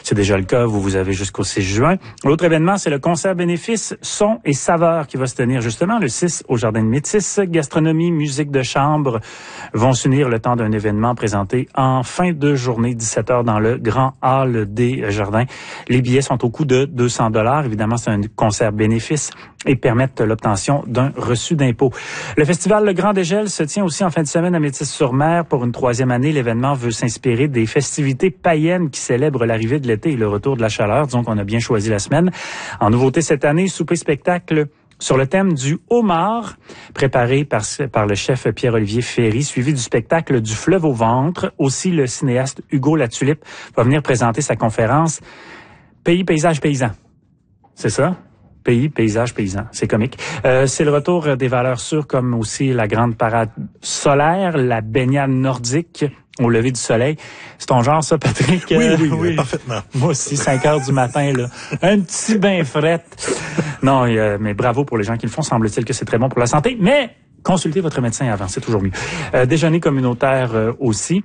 c'est déjà le cas, vous avez jusqu'au 6 juin. L'autre événement, c'est le concert bénéfice Son et Saveurs qui va se tenir justement le 6 au Jardin de Métis. Gastronomie, musique de chambre vont s'unir le temps d'un événement présenté en fin de journée, 17h dans le grand hall des Jardins. Les billets sont au coût de 200 $. Évidemment, c'est un concert bénéfice et permettent l'obtention d'un reçu d'impôt. Le festival Le Grand Dégel se tient aussi en fin de semaine à Métis-sur-Mer. Pour une 3e année, l'événement veut s'inspirer des festivités païennes qui célèbrent l'arrivée de l'été et le retour de la chaleur. Donc, on a bien choisi la semaine. En nouveauté cette année, souper-spectacle sur le thème du homard, préparé par le chef Pierre-Olivier Ferry, suivi du spectacle du fleuve au ventre. Aussi, le cinéaste Hugo Latulippe va venir présenter sa conférence Pays, paysage, paysan. C'est ça? Pays, paysage, paysan. C'est comique. C'est le retour des valeurs sûres comme aussi la grande parade solaire, la baignade nordique au lever du soleil. C'est ton genre, ça, Patrick? Oui, parfaitement. Moi aussi, 5 heures du matin, là. Un petit bain fret. Non, mais bravo pour les gens qui le font. Semble-t-il que c'est très bon pour la santé. Mais consultez votre médecin avant, c'est toujours mieux. Déjeuner communautaire aussi.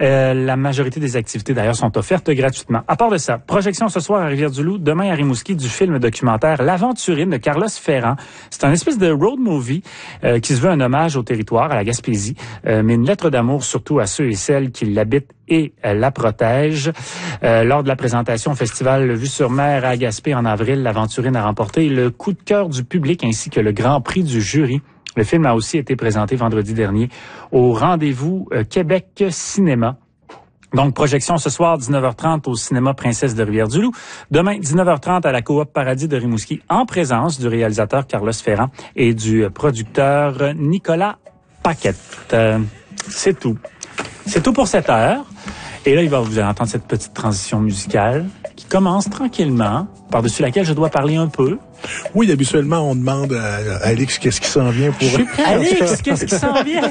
La majorité des activités, d'ailleurs, sont offertes gratuitement. À part de ça, projection ce soir à Rivière-du-Loup, demain à Rimouski, du film documentaire L'Aventurine de Carlos Ferrand. C'est un espèce de road movie qui se veut un hommage au territoire, à la Gaspésie, mais une lettre d'amour surtout à ceux et celles qui l'habitent et la protègent. Lors de la présentation au festival Vue-sur-Mer à Gaspé en avril, L'Aventurine a remporté le coup de cœur du public ainsi que le grand prix du jury. Le film a aussi été présenté vendredi dernier au Rendez-vous Québec Cinéma. Donc, projection ce soir, 19h30 au cinéma Princesse de Rivière-du-Loup. Demain, 19h30 à la Coop Paradis de Rimouski, en présence du réalisateur Carlos Ferrand et du producteur Nicolas Paquette. C'est tout. C'est tout pour cette heure. Et là, vous allez entendre cette petite transition musicale qui commence tranquillement, par-dessus laquelle je dois parler un peu. Oui, habituellement, on demande à Alix qu'est-ce qui s'en vient pour... Je suis prêt. Alix, qu'est-ce qui s'en vient?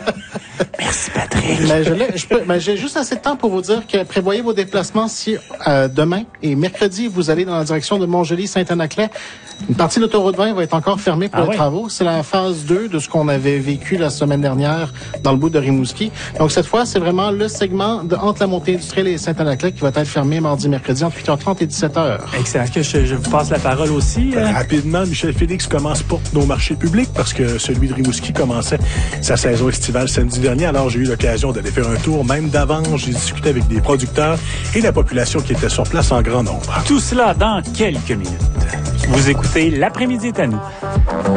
Merci, Patrick. J'ai juste assez de temps pour vous dire que prévoyez vos déplacements si demain et mercredi, vous allez dans la direction de Montjoly-Saint-Anaclet. Une partie de l'autoroute 20 va être encore fermée pour les travaux. C'est la phase 2 de ce qu'on avait vécu la semaine dernière dans le bout de Rimouski. Donc, cette fois, c'est vraiment le segment entre la montée industrielle et Saint-Anaclet qui va être fermé mardi, mercredi entre 8h30 et 17h. Excellent. Est-ce que je vous passe la parole aussi? Rapidement, Michel Félix commence pour nos marchés publics parce que celui de Rimouski commençait sa saison estivale samedi dernier. Alors, j'ai eu l'occasion d'aller faire un tour, même d'avance. J'ai discuté avec des producteurs et la population qui était sur place en grand nombre. Tout cela dans quelques minutes. Vous écoutez L'après-midi est à nous.